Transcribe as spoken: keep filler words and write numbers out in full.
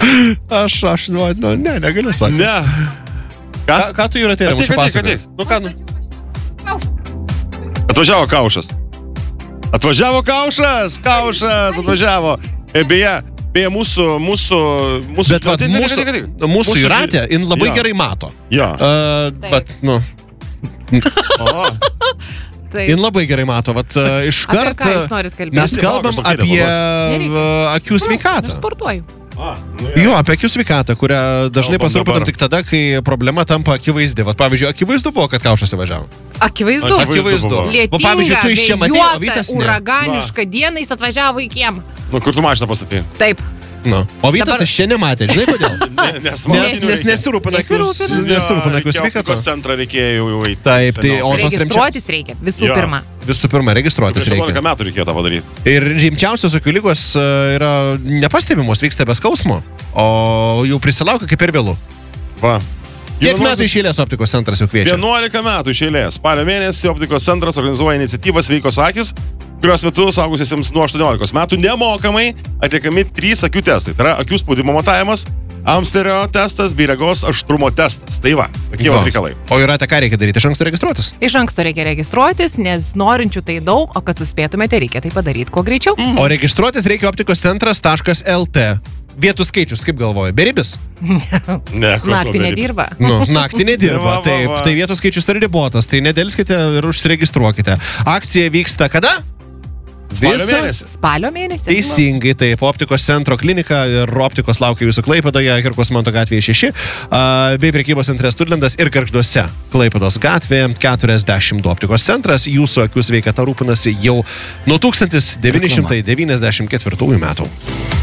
Aš, aš, nu, nu ne, negaliu sakyti. Ne. Ką? Ką, ką tu yra tėra mūsų pasakoje? Nu ką, nu? Atvažiavo Kaušas. Atvažiavo Kaušas, Kaušas atvažiavo. E, beje, beje, mūsų, mūsų, mūsų... Bet vat, mūsų, mūsų Jūratė, jin labai jo. gerai mato. Jo. Uh, bet, nu... O. Jin labai gerai mato, vat uh, iškart... Apie ką jūs norit kalbėti? Mes kalbam apie uh, akių sveikatą. Aš sportuoju. A, nu, jo, apie akių sveikatą, kurią dažnai pasirūpinam tik tada, kai problema tampa akivaizdi. Vat, pavyzdžiui, akivaizdu buvo, kad Kaušas įvažiavo. Akivaizdu. Akivaizdu. Lietinga, vėjuota, uraganiška no. diena jis atvažiavo į kiemą. Nu, kur tu mašiną pastatė? Taip. No. O Vytas Dabar... aš čia nematė, žinai kodėl? ne, nes nes, nes nesirūpina akių sveikatą. Centrą reikėjo jau eiti. Taip, tai o registruotis reikia, visų jo. pirma. Visų pirma, registruotis reikia. aštuoniolika metų reikėjo tą padaryti. Ir rimčiausios akių lygos yra nepastebimos, vyksta be skausmo, o jau prisilaukia kaip ir vėlų. Va. Kiek metų iš eilės optikos centras jau kviečia? vienuolika metų iš eilės. Spalio mėnesį optikos centras organizuoja iniciatyvą Sveikos akys, kurios metu suaugusiesiems nuo aštuoniolikos metų nemokamai atliekami trys akių testai. Tai yra akių spaudimo matavimas, Amsterio testas bei regos aštrumo testas. Tai va, tokie va reikalai. O Jūrate, ką reikia daryti? Iš anksto registruotis? Iš anksto reikia registruotis, nes norinčių tai daug, o kad suspėtumėte, reikia tai padaryti kuo greičiau. Mm. O registruotis reikia optikos centras taškas lt. Vietų skaičius, kaip galvoji, beribis? Ne, naktį nedirba. Nu, naktį nedirba, va, va, taip. va. Tai vietų skaičius yra ribotas, tai nedelskite ir užsiregistruokite. Akcija vyksta kada? Spalio mėnesį. Spalio mėnesį. Teisingai, taip, optikos centro klinika ir optikos laukia jūsų Klaipėdoje, Kirkos Manto gatvėje šeši, bei prekybos centre Sturlendas ir Gargžduose. Klaipėdos gatvėje keturiasdešimt du optikos centras, jūsų akių sveikata rūpinasi jau nuo tūkstantis devyni šimtai devyniasdešimt ketvirtųjų metų.